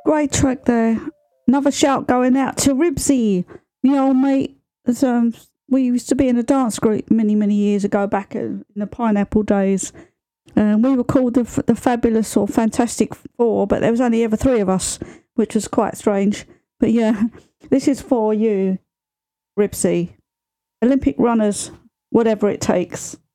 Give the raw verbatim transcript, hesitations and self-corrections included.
great track there. Another shout going out to Ribsy, my old mate. Um, we used to be in a dance group many, many years ago, back in the Pineapple days. Um, we were called the, the Fabulous or Fantastic Four, but there was only ever three of us, which was quite strange. But yeah, this is for you, Ribsy. Olympic runners, whatever it takes.